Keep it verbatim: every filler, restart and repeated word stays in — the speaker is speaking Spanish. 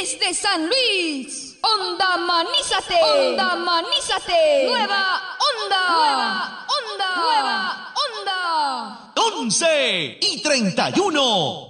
Desde San Luis, Onda Manízate, Onda Manízate, Nueva Onda, Nueva Onda, Nueva Onda. once y treinta y uno.